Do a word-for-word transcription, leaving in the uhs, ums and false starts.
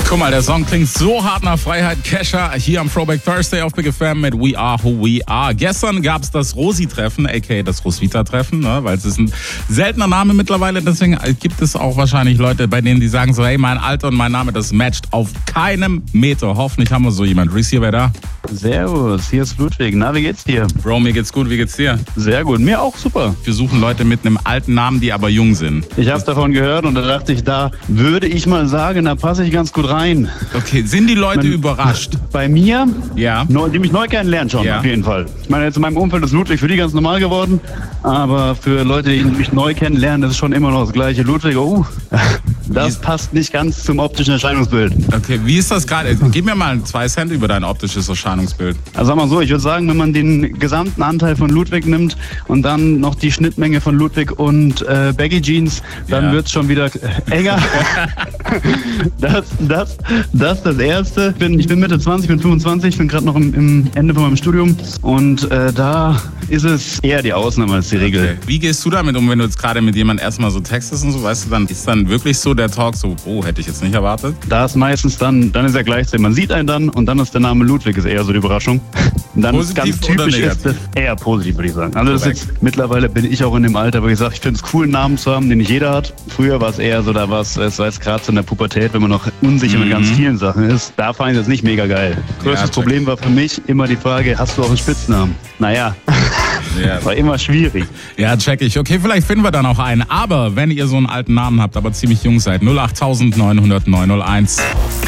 Guck mal, der Song klingt so hart nach Freiheit. Kesha hier am Throwback Thursday auf Big F M mit We Are Who We Are. Gestern gab es das Rosi-Treffen, aka das Roswitha-Treffen, ne? Weil es ist ein seltener Name mittlerweile. Deswegen gibt es auch wahrscheinlich Leute, bei denen die sagen so, hey, mein Alter und mein Name, das matcht auf keinem Meter. Hoffentlich haben wir so jemand. Reese hier, wer da? Servus, hier ist Ludwig. Na, wie geht's dir? Bro, mir geht's gut. Wie geht's dir? Sehr gut, mir auch super. Wir suchen Leute mit einem alten Namen, die aber jung sind. Ich hab's davon gehört und da dachte ich, da würde ich mal sagen, da passe ich ganz gut rein. Okay, sind die Leute Man, überrascht? Bei mir? Ja. Neu, die mich neu kennenlernen schon, Ja. auf jeden Fall. Ich meine, jetzt in meinem Umfeld ist Ludwig für die ganz normal geworden, aber für Leute, die mich neu kennenlernen, das ist schon immer noch das gleiche. Ludwig, oh, das passt nicht ganz zum optischen Erscheinungsbild. Okay, wie ist das gerade? Gib mir mal zwei Cent über dein optisches Erscheinungsbild. Also sag mal so, ich würde sagen, wenn man den gesamten Anteil von Ludwig nimmt und dann noch die Schnittmenge von Ludwig und äh, Baggy Jeans, dann Ja. wird's schon wieder enger. das, das, das ist das Erste. Ich bin, ich bin Mitte zwanzig, bin fünfundzwanzig, bin gerade noch im, im Ende von meinem Studium und äh, da ist es eher die Ausnahme als die Regel. Okay. Wie gehst du damit um, wenn du jetzt gerade mit jemandem erstmal so textest und so, weißt du, dann ist dann wirklich so der Talk so, oh, hätte ich jetzt nicht erwartet? Da ist meistens dann, dann ist er gleichzeitig, man sieht einen dann und dann ist der Name Ludwig, ist eher so die Überraschung. Und dann Positiv ist ganz typisch oder ist das eher positiv, würde ich sagen. Also das ist Korrekt. jetzt, mittlerweile bin ich auch in dem Alter, wo ich sage, ich finde es cool, einen Namen zu haben, den nicht jeder hat. Früher war es eher so, da war es, es war jetzt gerade so in der Pubertät, wenn man noch unsicher Mhm. mit ganz vielen Sachen ist. Da fand ich das nicht mega geil. Größtes check. Problem war für mich immer die Frage, hast du auch einen Spitznamen? Naja, Ja. war immer schwierig. Ja, check ich. Okay, vielleicht finden wir dann auch einen. Aber wenn ihr so einen alten Namen habt, aber ziemlich jung seid, null acht neun null null neun null eins.